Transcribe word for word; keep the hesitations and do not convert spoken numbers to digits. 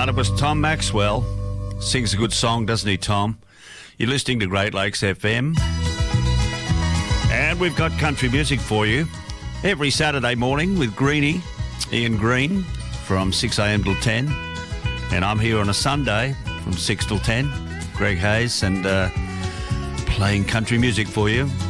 it was Tom Maxwell. Sings a good song, doesn't he, Tom? You're listening to Great Lakes F M. And we've got country music for you every Saturday morning with Greenie, Ian Green, from six a.m. till ten. And I'm here on a Sunday from six till ten, Greg Hayes, and uh, playing country music for you.